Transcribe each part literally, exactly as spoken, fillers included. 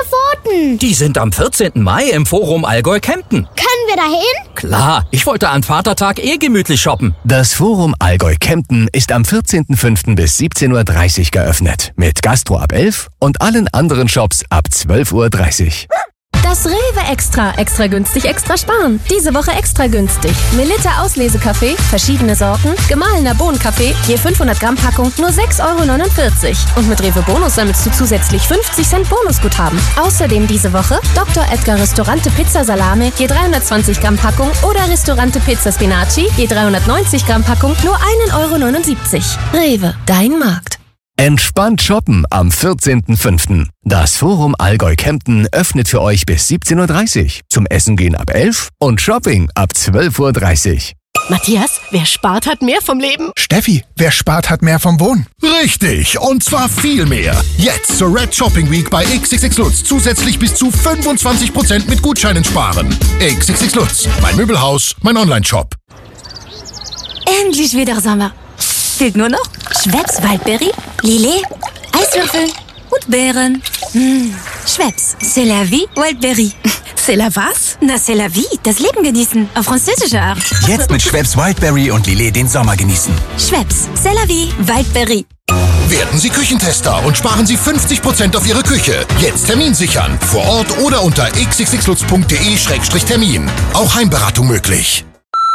Pfoten. Die sind am vierzehnten Mai im Forum Allgäu Kempten. Können wir da hin? Klar, ich wollte an Vatertag eh gemütlich shoppen. Das Forum Allgäu Kempten ist am vierzehnten fünften bis siebzehn Uhr dreißig geöffnet. Mit Gastro ab elf und allen anderen Shops ab zwölf Uhr dreißig. Das Rewe Extra. Extra günstig, extra sparen. Diese Woche extra günstig. Melitta Auslesekaffee, verschiedene Sorten, gemahlener Bohnenkaffee, je fünfhundert Gramm Packung, nur sechs Euro neunundvierzig. Und mit Rewe Bonus sammelst du zusätzlich fünfzig Cent Bonusguthaben. Außerdem diese Woche Doktor Edgar Ristorante Pizza Salame, je dreihundertzwanzig Gramm Packung oder Ristorante Pizza Spinaci, je dreihundertneunzig Gramm Packung, nur ein Euro neunundsiebzig. Rewe, dein Markt. Entspannt shoppen am vierzehnten fünften. Das Forum Allgäu Kempten öffnet für euch bis siebzehn Uhr dreißig. Zum Essen gehen ab elf und Shopping ab zwölf Uhr dreißig. Matthias, wer spart, hat mehr vom Leben. Steffi, wer spart, hat mehr vom Wohnen. Richtig, und zwar viel mehr. Jetzt zur Red Shopping Week bei X X X Lutz zusätzlich bis zu fünfundzwanzig Prozent mit Gutscheinen sparen. X X X Lutz, mein Möbelhaus, mein Online-Shop. Endlich wieder Sommer. Fehlt nur noch Schweppes Waldberry, Lillet, Eiswürfel und Beeren. Mmh. Schweppes, c'est la vie, Wildberry. C'est la was? Na, c'est la vie, das Leben genießen, auf französische Art. Jetzt mit Schweppes Wildberry und Lillet den Sommer genießen. Schweppes, c'est la vie, Wildberry. Werden Sie Küchentester und sparen Sie fünfzig Prozent auf Ihre Küche. Jetzt Termin sichern, vor Ort oder unter x x x lutz punkt de Schrägstrich Termin. Auch Heimberatung möglich.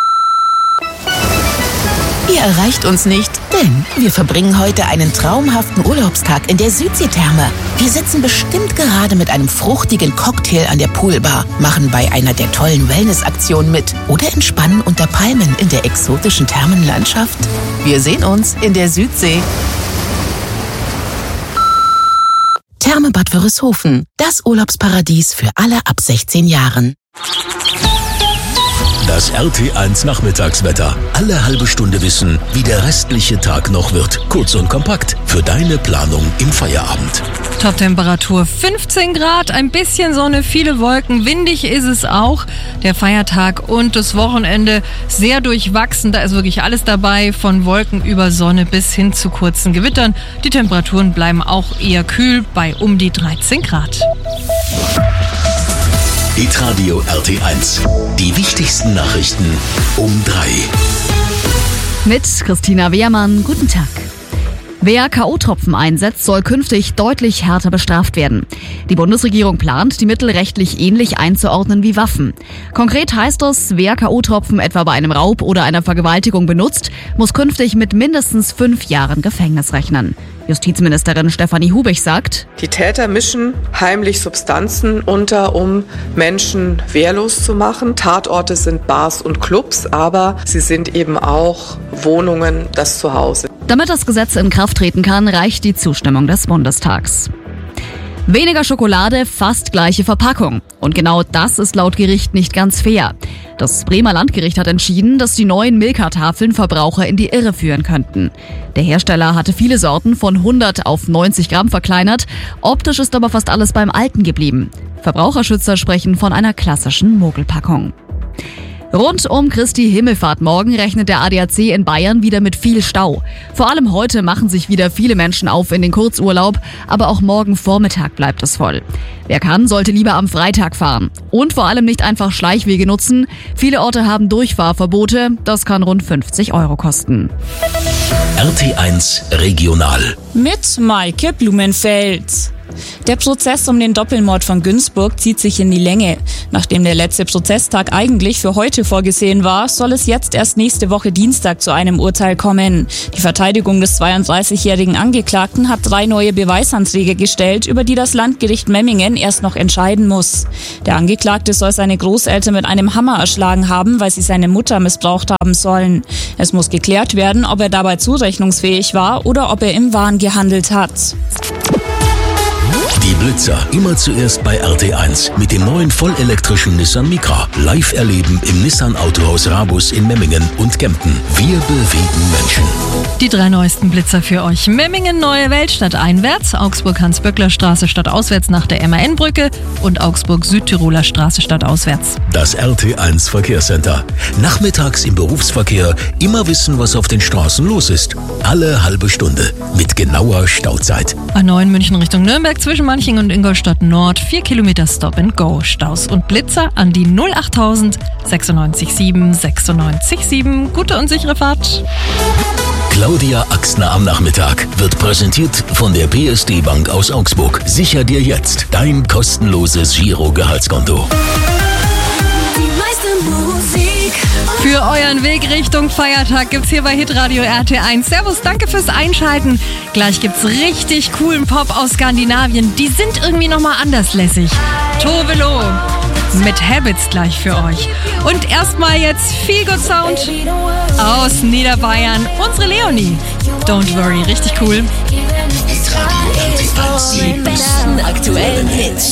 Ihr erreicht uns nicht, denn wir verbringen heute einen traumhaften Urlaubstag in der Südseetherme. Wir sitzen bestimmt gerade mit einem fruchtigen Cocktail an der Poolbar, machen bei einer der tollen Wellnessaktionen mit oder entspannen unter Palmen in der exotischen Thermenlandschaft. Wir sehen uns in der Südsee. Therme Bad Wörishofen, das Urlaubsparadies für alle ab sechzehn Jahren. Das R T eins Nachmittagswetter. Alle halbe Stunde wissen, wie der restliche Tag noch wird. Kurz und kompakt für deine Planung im Feierabend. Top-Temperatur fünfzehn Grad, ein bisschen Sonne, viele Wolken, windig ist es auch. Der Feiertag und das Wochenende sehr durchwachsen. Da ist wirklich alles dabei, von Wolken über Sonne bis hin zu kurzen Gewittern. Die Temperaturen bleiben auch eher kühl bei um die dreizehn Grad. Hitradio R T eins. Die wichtigsten Nachrichten um drei. Mit Christina Wehrmann, guten Tag. Wer K O-Tropfen einsetzt, soll künftig deutlich härter bestraft werden. Die Bundesregierung plant, die Mittel rechtlich ähnlich einzuordnen wie Waffen. Konkret heißt es, wer K O-Tropfen etwa bei einem Raub oder einer Vergewaltigung benutzt, muss künftig mit mindestens fünf Jahren Gefängnis rechnen. Justizministerin Stefanie Hubich sagt, die Täter mischen heimlich Substanzen unter, um Menschen wehrlos zu machen. Tatorte sind Bars und Clubs, aber sie sind eben auch Wohnungen, das Zuhause. Damit das Gesetz in Kraft treten kann, reicht die Zustimmung des Bundestags. Weniger Schokolade, fast gleiche Verpackung. Und genau das ist laut Gericht nicht ganz fair. Das Bremer Landgericht hat entschieden, dass die neuen Milka-Tafeln Verbraucher in die Irre führen könnten. Der Hersteller hatte viele Sorten von hundert auf neunzig Gramm verkleinert. Optisch ist aber fast alles beim Alten geblieben. Verbraucherschützer sprechen von einer klassischen Mogelpackung. Rund um Christi Himmelfahrt morgen rechnet der A D A C in Bayern wieder mit viel Stau. Vor allem heute machen sich wieder viele Menschen auf in den Kurzurlaub, aber auch morgen Vormittag bleibt es voll. Wer kann, sollte lieber am Freitag fahren. Und vor allem nicht einfach Schleichwege nutzen. Viele Orte haben Durchfahrverbote, das kann rund fünfzig Euro kosten. R T eins Regional. Mit Maike Blumenfeld. Der Prozess um den Doppelmord von Günzburg zieht sich in die Länge. Nachdem der letzte Prozesstag eigentlich für heute vorgesehen war, soll es jetzt erst nächste Woche Dienstag zu einem Urteil kommen. Die Verteidigung des zweiunddreißigjährigen Angeklagten hat drei neue Beweisanträge gestellt, über die das Landgericht Memmingen erst noch entscheiden muss. Der Angeklagte soll seine Großeltern mit einem Hammer erschlagen haben, weil sie seine Mutter missbraucht haben sollen. Es muss geklärt werden, ob er dabei zurechnungsfähig war oder ob er im Wahn gehandelt hat. Die Blitzer immer zuerst bei R T eins mit dem neuen vollelektrischen Nissan Micra. Live erleben im Nissan Autohaus Rabus in Memmingen und Kempten. Wir bewegen Menschen. Die drei neuesten Blitzer für euch. Memmingen Neue Welt stadteinwärts, Augsburg Hans-Böckler-Straße stadtauswärts nach der M A N-Brücke und Augsburg Südtiroler Straße stadtauswärts. Das R T eins Verkehrscenter. Nachmittags im Berufsverkehr immer wissen, was auf den Straßen los ist. Alle halbe Stunde mit genauer Stauzeit. A neun München Richtung Nürnberg zwischen zwischen Manching und Ingolstadt Nord vier Kilometer Stop-and-Go. Staus und Blitzer an die null achttausend sechsundneunzig sieben sechsundneunzig sieben. Gute und sichere Fahrt. Claudia Axtner am Nachmittag wird präsentiert von der P S D Bank aus Augsburg. Sicher dir jetzt dein kostenloses Giro-Gehaltskonto. Für euren Weg Richtung Feiertag gibt's hier bei Hitradio R T eins. Servus, danke fürs Einschalten. Gleich gibt's richtig coolen Pop aus Skandinavien. Die sind irgendwie nochmal anders lässig. Tove Lo mit Habits gleich für euch. Und erstmal jetzt Feel Good Sound aus Niederbayern. Unsere Leonie. Don't worry, richtig cool. Die besten aktuellen Hits.